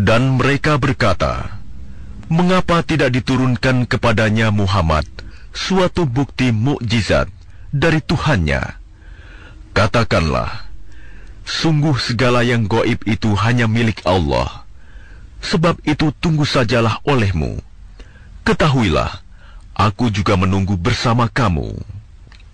Dan mereka berkata, "Mengapa tidak diturunkan kepadanya Muhammad suatu bukti mukjizat dari Tuhannya?" Katakanlah, sungguh segala yang gaib itu hanya milik Allah. Sebab itu tunggu sajalah olehmu. Ketahuilah, aku juga menunggu bersama kamu.